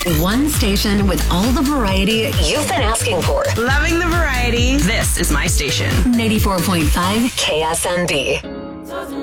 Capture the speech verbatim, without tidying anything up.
One station with all the variety you've been asking for. Loving the variety. This is my station. ninety-four point five K S M B.